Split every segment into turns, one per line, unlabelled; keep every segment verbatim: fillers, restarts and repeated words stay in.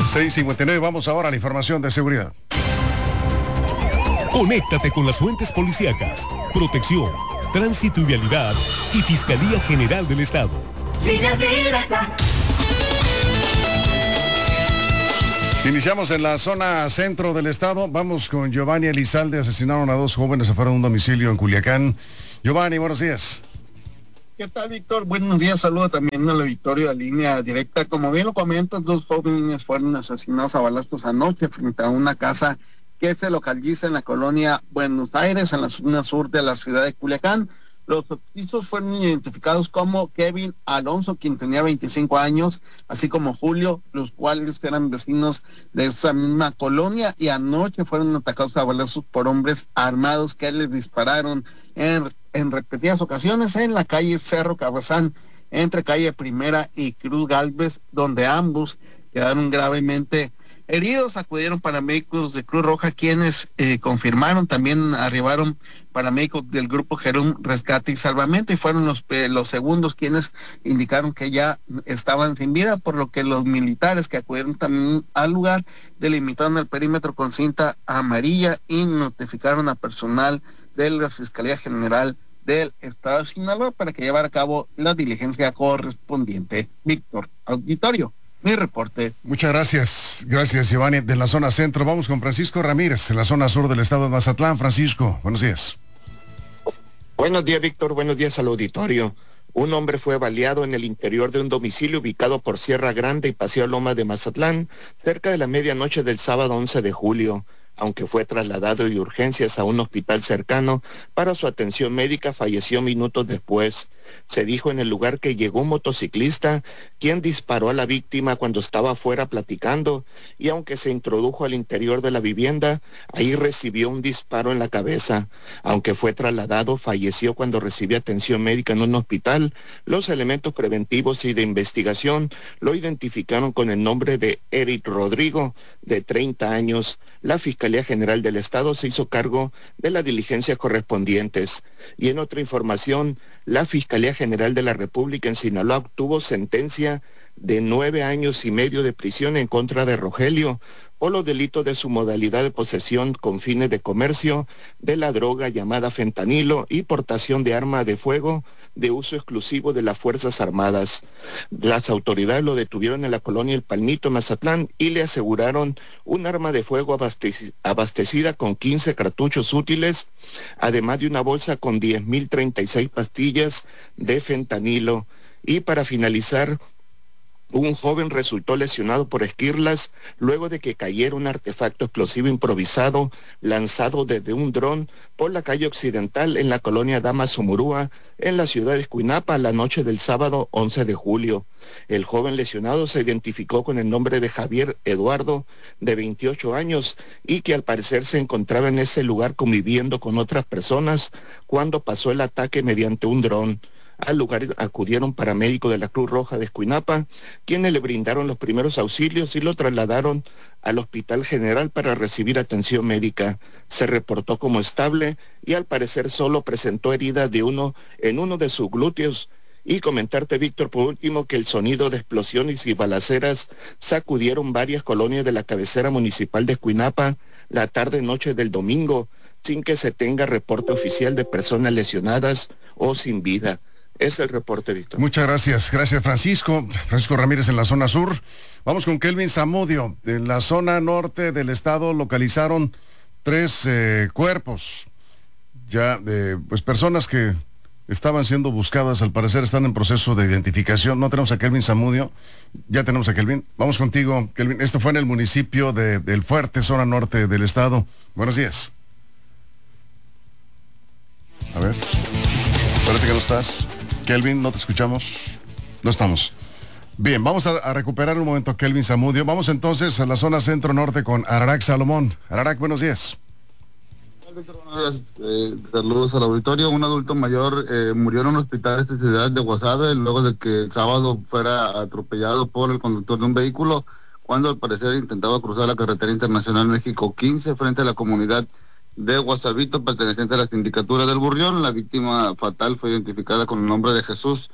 seis cincuenta y nueve, vamos ahora a la información de seguridad.
Conéctate con las fuentes policíacas, protección, tránsito y vialidad y Fiscalía General del Estado.
Iniciamos en la zona centro del estado. Vamos con Giovanni Elizalde. Asesinaron a dos jóvenes afuera de un domicilio en Culiacán. Giovanni, buenos días.
¿Qué tal, Víctor? Buenos días, saludo también al auditorio de Línea Directa. Como bien lo comentas, dos jóvenes fueron asesinados a balazos anoche frente a una casa que se localiza en la colonia Buenos Aires, en la zona sur de la ciudad de Culiacán. Los sospechosos fueron identificados como Kevin Alonso, quien tenía veinticinco años, así como Julio, los cuales eran vecinos de esa misma colonia, y anoche fueron atacados a balazos por hombres armados que les dispararon en, en repetidas ocasiones en la calle Cerro Cabazán, entre calle Primera y Cruz Galvez, donde ambos quedaron gravemente heridos. Acudieron paramédicos de Cruz Roja, quienes eh, confirmaron, también arribaron paramédicos del grupo Jerum Rescate y Salvamento, y fueron los, eh, los segundos quienes indicaron que ya estaban sin vida, por lo que los militares que acudieron también al lugar delimitaron el perímetro con cinta amarilla y notificaron a personal de la Fiscalía General del Estado de Sinaloa para que llevara a cabo la diligencia correspondiente. Víctor, auditorio, mi reporte.
Muchas gracias, gracias Giovanni. De la zona centro vamos con Francisco Ramírez, en la zona sur del estado de Mazatlán. Francisco, buenos días.
Buenos días, Víctor, buenos días al auditorio. Un hombre fue baleado en el interior de un domicilio ubicado por Sierra Grande y Paseo Loma de Mazatlán, cerca de la medianoche del sábado once de julio. Aunque fue trasladado de urgencias a un hospital cercano para su atención médica, falleció minutos después. Se dijo en el lugar que llegó un motociclista, quien disparó a la víctima cuando estaba afuera platicando, y aunque se introdujo al interior de la vivienda, ahí recibió un disparo en la cabeza. Aunque fue trasladado, falleció cuando recibió atención médica en un hospital. Los elementos preventivos y de investigación lo identificaron con el nombre de Eric Rodrigo, de treinta años. La Fiscalía General del Estado se hizo cargo de las diligencias correspondientes. Y en otra información, la Fiscalía General de la República en Sinaloa obtuvo sentencia de nueve años y medio de prisión en contra de Rogelio por los delitos de su modalidad de posesión con fines de comercio de la droga llamada fentanilo y portación de arma de fuego de uso exclusivo de las Fuerzas Armadas. Las autoridades lo detuvieron en la colonia El Palmito, Mazatlán, y le aseguraron un arma de fuego abastec- abastecida con quince cartuchos útiles, además de una bolsa con diez mil treinta y seis pastillas de fentanilo. Y para finalizar, un joven resultó lesionado por esquirlas luego de que cayera un artefacto explosivo improvisado lanzado desde un dron por la calle Occidental en la colonia Damas-Umurúa, en la ciudad de Escuinapa, la noche del sábado once de julio. El joven lesionado se identificó con el nombre de Javier Eduardo, de veintiocho años, y que al parecer se encontraba en ese lugar conviviendo con otras personas cuando pasó el ataque mediante un dron. Al lugar acudieron paramédicos de la Cruz Roja de Escuinapa, quienes le brindaron los primeros auxilios y lo trasladaron al Hospital General para recibir atención médica. Se reportó como estable y al parecer solo presentó heridas de uno en uno de sus glúteos. Y comentarte, Víctor, por último, que el sonido de explosiones y balaceras sacudieron varias colonias de la cabecera municipal de Escuinapa la tarde-noche del domingo, sin que se tenga reporte oficial de personas lesionadas o sin vida. Es el reporte, Víctor.
Muchas gracias. Gracias, Francisco. Francisco Ramírez en la zona sur. Vamos con Kelvin Zamudio. En la zona norte del estado localizaron tres eh, cuerpos. Ya de pues personas que estaban siendo buscadas, al parecer están en proceso de identificación. No tenemos a Kelvin Zamudio. Ya tenemos a Kelvin. Vamos contigo, Kelvin. Esto fue en el municipio de El Fuerte, zona norte del estado. Buenos días. A ver. Parece que no estás. Kelvin, no te escuchamos. No estamos. Bien, vamos a, a recuperar un momento a Kelvin Zamudio. Vamos entonces a la zona centro-norte con Ararac Salomón. Ararac, buenos días.
Eh, saludos al auditorio. Un adulto mayor eh, murió en un hospital de esta ciudad de Guasave luego de que el sábado fuera atropellado por el conductor de un vehículo cuando al parecer intentaba cruzar la carretera internacional México quince frente a la comunidad de Guasavito, perteneciente a la sindicatura del Burrión. La víctima fatal fue identificada con el nombre de Jesús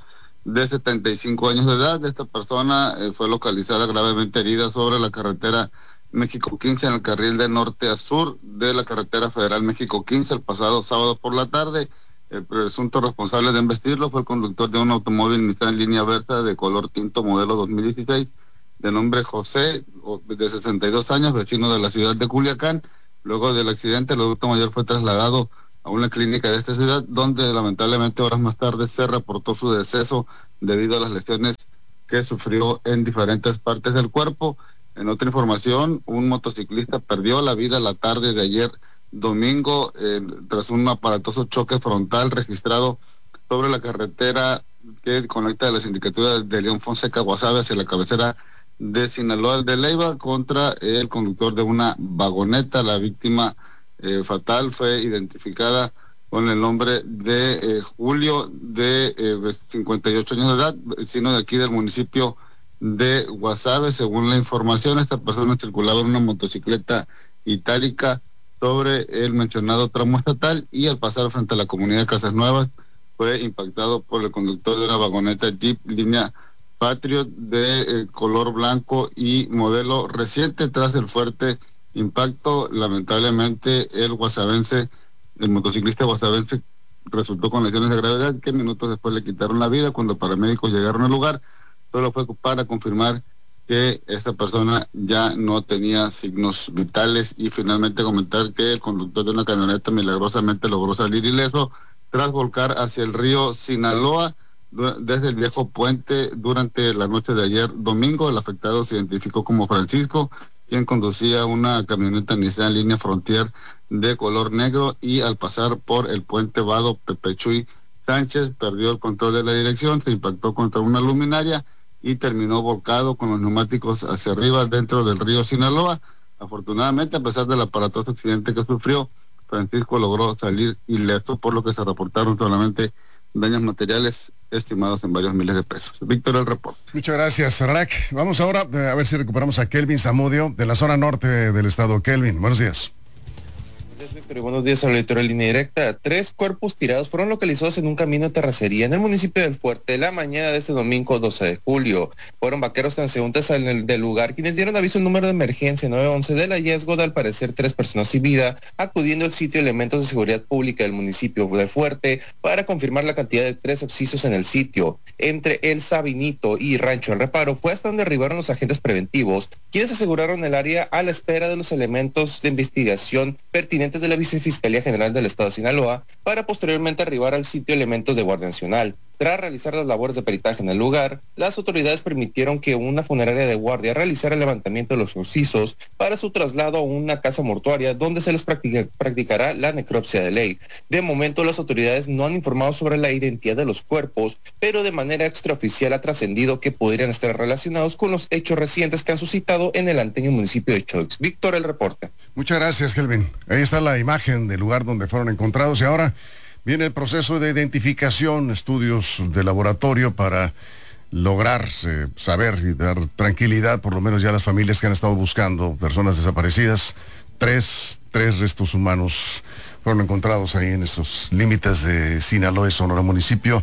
de setenta y cinco años de edad. Esta persona eh, fue localizada gravemente herida sobre la carretera México quince en el carril de norte a sur de la carretera federal México quince el pasado sábado por la tarde. El presunto responsable de investirlo fue el conductor de un automóvil Nissan línea Versa de color tinto modelo dos mil dieciséis, de nombre José, de sesenta y dos años, vecino de la ciudad de Culiacán. Luego del accidente, el adulto mayor fue trasladado a una clínica de esta ciudad, donde lamentablemente horas más tarde se reportó su deceso debido a las lesiones que sufrió en diferentes partes del cuerpo. En otra información, un motociclista perdió la vida la tarde de ayer domingo eh, tras un aparatoso choque frontal registrado sobre la carretera que conecta la sindicatura de León Fonseca Guasave hacia la cabecera de Sinaloa de Leiva contra el conductor de una vagoneta. La víctima eh, fatal fue identificada con el nombre de eh, Julio, de eh, cincuenta y ocho años de edad, vecino de aquí del municipio de Guasave. Según la información, esta persona circulaba en una motocicleta itálica sobre el mencionado tramo estatal y al pasar frente a la comunidad de Casas Nuevas fue impactado por el conductor de una vagoneta Jeep línea Patriot de eh, color blanco y modelo reciente. Tras el fuerte impacto, lamentablemente el guasavense, el motociclista guasavense resultó con lesiones de gravedad que minutos después le quitaron la vida. Cuando paramédicos llegaron al lugar, solo fue para confirmar que esta persona ya no tenía signos vitales y finalmente comentar que el conductor de una camioneta milagrosamente logró salir ileso tras volcar hacia el río Sinaloa desde el viejo puente durante la noche de ayer domingo. El afectado se identificó como Francisco, quien conducía una camioneta Nissan línea Frontier de color negro y al pasar por el puente Vado Pepechuy Sánchez perdió el control de la dirección, se impactó contra una luminaria y terminó volcado con los neumáticos hacia arriba dentro del río Sinaloa. Afortunadamente, a pesar del aparatoso accidente que sufrió, Francisco logró salir ileso, por lo que se reportaron solamente daños materiales estimados en varios miles de pesos. Víctor, el reporte.
Muchas gracias, Rack. Vamos ahora a ver si recuperamos a Kelvin Zamudio de la zona norte del estado. Kelvin, buenos días.
Buenos días, Víctor, y buenos días al auditorio de Línea Directa. Tres cuerpos tirados fueron localizados en un camino de terracería en el municipio del Fuerte la mañana de este domingo doce de julio. Fueron vaqueros transeúntes del lugar quienes dieron aviso al número de emergencia nueve once del hallazgo de al parecer tres personas sin vida, acudiendo al sitio elementos de seguridad pública del municipio del Fuerte para confirmar la cantidad de tres occisos en el sitio. Entre El Sabinito y Rancho El Reparo fue hasta donde arribaron los agentes preventivos, quienes aseguraron el área a la espera de los elementos de investigación pertinentes de la Vicefiscalía General del Estado de Sinaloa para posteriormente arribar al sitio elementos de Guardia Nacional. Tras realizar las labores de peritaje en el lugar, las autoridades permitieron que una funeraria de guardia realizara el levantamiento de los occisos para su traslado a una casa mortuaria donde se les practica, practicará la necropsia de ley. De momento, las autoridades no han informado sobre la identidad de los cuerpos, pero de manera extraoficial ha trascendido que podrían estar relacionados con los hechos recientes que han suscitado en el anteño municipio de Choix. Víctor, el reporte.
Muchas gracias, Kelvin. Ahí está la imagen del lugar donde fueron encontrados y ahora viene el proceso de identificación, estudios de laboratorio para lograr eh, saber y dar tranquilidad, por lo menos ya a las familias que han estado buscando personas desaparecidas. Tres, tres restos humanos fueron encontrados ahí en esos límites de Sinaloa, Sonora, municipio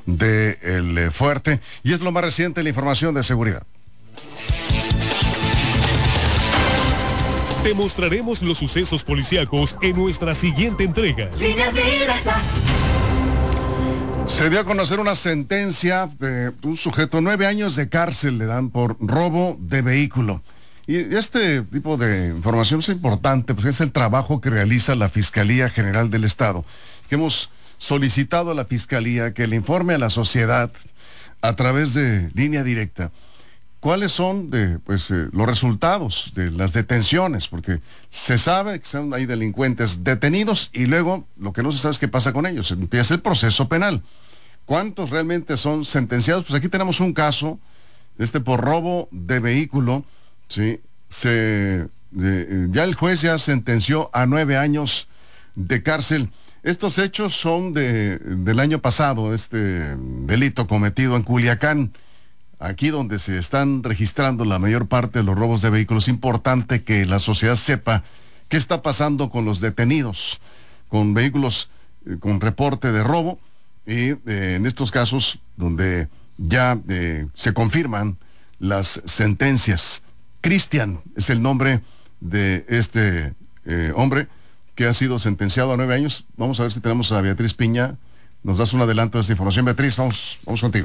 de El Fuerte. Y es lo más reciente, la información de seguridad.
Te mostraremos los sucesos policíacos en nuestra siguiente entrega.
Línea Directa.
Se dio a conocer una sentencia de un sujeto, nueve años de cárcel le dan por robo de vehículo. Y este tipo de información es importante, pues es el trabajo que realiza la Fiscalía General del Estado, que hemos solicitado a la Fiscalía que le informe a la sociedad a través de Línea Directa cuáles son de, pues, eh, los resultados de las detenciones, porque se sabe que son, hay delincuentes detenidos y luego lo que no se sabe es qué pasa con ellos. Empieza el proceso penal. ¿Cuántos realmente son sentenciados? Pues aquí tenemos un caso, este por robo de vehículo, ¿sí? Se, eh, ya el juez ya sentenció a nueve años de cárcel. Estos hechos son de, del año pasado, este delito cometido en Culiacán, aquí donde se están registrando la mayor parte de los robos de vehículos. Es importante que la sociedad sepa qué está pasando con los detenidos, con vehículos eh, con reporte de robo, y eh, en estos casos donde ya eh, se confirman las sentencias. Cristian es el nombre de este eh, hombre que ha sido sentenciado a nueve años. Vamos a ver si tenemos a Beatriz Piña. Nos das un adelanto de esta información. Beatriz, vamos, vamos contigo.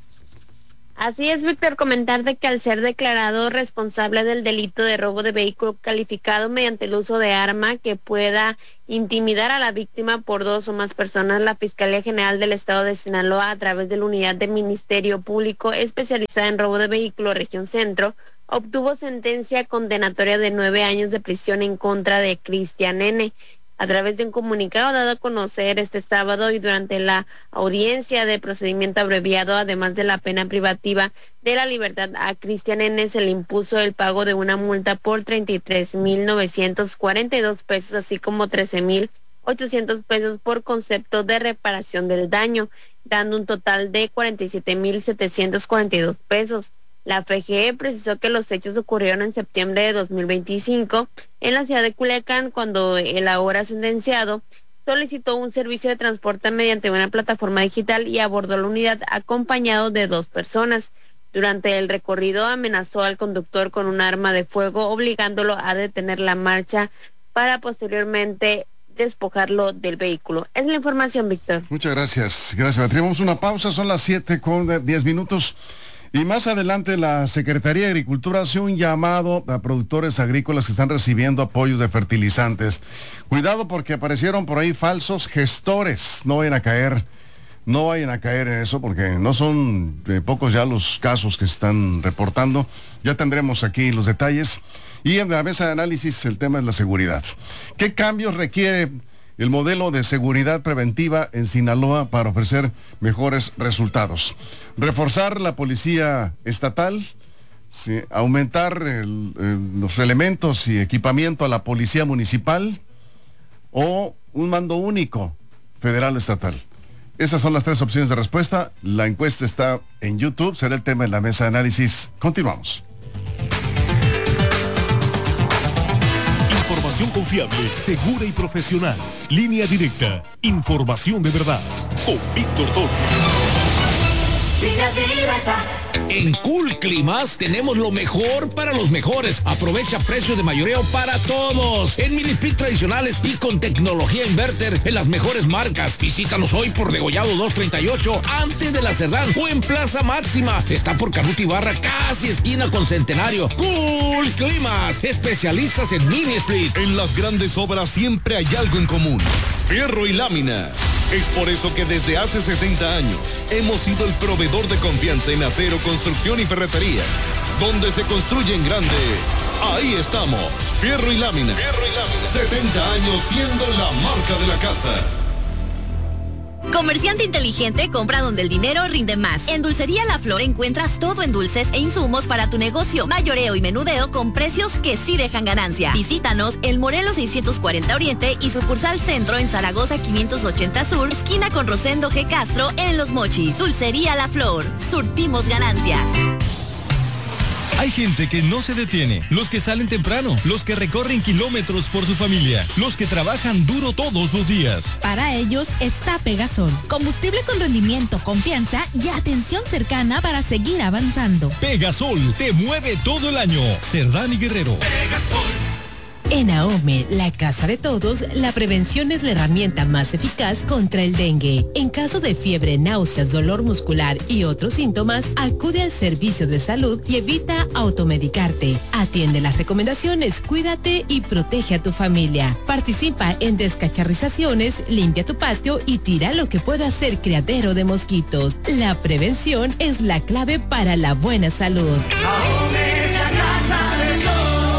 Así es, Víctor, comentar de que al ser declarado responsable del delito de robo de vehículo calificado mediante el uso de arma que pueda intimidar a la víctima por dos o más personas, la Fiscalía General del Estado de Sinaloa, a través de la Unidad de Ministerio Público especializada en robo de vehículo Región Centro, obtuvo sentencia condenatoria de nueve años de prisión en contra de Cristian N. A través de un comunicado dado a conocer este sábado y durante la audiencia de procedimiento abreviado, además de la pena privativa de la libertad, a Cristian N. se le impuso el pago de una multa por treinta y tres mil novecientos cuarenta y dos pesos, así como trece mil ochocientos pesos por concepto de reparación del daño, dando un total de cuarenta y siete mil setecientos cuarenta y dos pesos. La F G E precisó que los hechos ocurrieron en septiembre de dos mil veinticinco en la ciudad de Culiacán, cuando el ahora sentenciado solicitó un servicio de transporte mediante una plataforma digital y abordó la unidad acompañado de dos personas. Durante el recorrido amenazó al conductor con un arma de fuego, obligándolo a detener la marcha para posteriormente despojarlo del vehículo. Es la información, Víctor.
Muchas gracias. Gracias, Beatriz. Vamos a una pausa, son las siete con diez minutos. Y más adelante la Secretaría de Agricultura hace un llamado a productores agrícolas que están recibiendo apoyos de fertilizantes. Cuidado porque aparecieron por ahí falsos gestores. No vayan a caer, no vayan a caer en eso porque no son eh, pocos ya los casos que se están reportando. Ya tendremos aquí los detalles. Y en la mesa de análisis el tema es la seguridad. ¿Qué cambios requiere el modelo de seguridad preventiva en Sinaloa para ofrecer mejores resultados? Reforzar la policía estatal, sí, aumentar el, el, los elementos y equipamiento a la policía municipal, o un mando único federal o estatal. Esas son las tres opciones de respuesta. La encuesta está en YouTube, será el tema en la mesa de análisis. Continuamos.
Información confiable, segura y profesional. Línea directa. Información de verdad. Con Víctor Toro.
Línea directa. En Cool Climas tenemos lo mejor para los mejores. Aprovecha precios de mayoreo para todos. En mini split tradicionales y con tecnología inverter en las mejores marcas. Visítanos hoy por Degollado doscientos treinta y ocho, antes de la Cerdán, o en Plaza Máxima. Está por Canuto Ibarra, casi esquina con Centenario. Cool Climas, especialistas en mini split.
En las grandes obras siempre hay algo en común: fierro y lámina. Es por eso que desde hace setenta años hemos sido el proveedor de confianza en acero, construcción y ferretería. Donde se construye en grande, ahí estamos. Fierro y lámina. Fierro y lámina. setenta años siendo la marca de la casa.
Comerciante inteligente, compra donde el dinero rinde más. En Dulcería La Flor encuentras todo en dulces e insumos para tu negocio. Mayoreo y menudeo con precios que sí dejan ganancia. Visítanos en Morelos seiscientos cuarenta Oriente y sucursal Centro en Zaragoza quinientos ochenta Sur, esquina con Rosendo G. Castro en Los Mochis. Dulcería La Flor, surtimos ganancias.
Hay gente que no se detiene, los que salen temprano, los que recorren kilómetros por su familia, los que trabajan duro todos los días.
Para ellos está Pegasol, combustible con rendimiento, confianza y atención cercana para seguir avanzando.
Pegasol te mueve todo el año. Cerdán y Guerrero.
Pegasol. En AOME, la casa de todos, la prevención es la herramienta más eficaz contra el dengue. En caso de fiebre, náuseas, dolor muscular y otros síntomas, acude al servicio de salud y evita automedicarte. Atiende las recomendaciones, cuídate y protege a tu familia. Participa en descacharrizaciones, limpia tu patio y tira lo que pueda ser criadero de mosquitos. La prevención es la clave para la buena salud.
AOME es la casa de todos.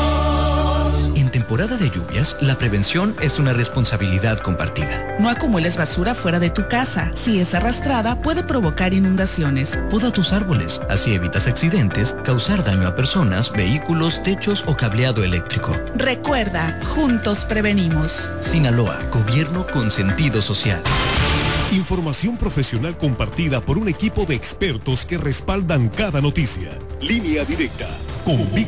En temporada de lluvias, la prevención es una responsabilidad compartida.
No acumules basura fuera de tu casa. Si es arrastrada, puede provocar inundaciones.
Poda tus árboles, así evitas accidentes, causar daño a personas, vehículos, techos o cableado eléctrico.
Recuerda, juntos prevenimos.
Sinaloa, gobierno con sentido social.
Información profesional compartida por un equipo de expertos que respaldan cada noticia. Línea directa con Víctor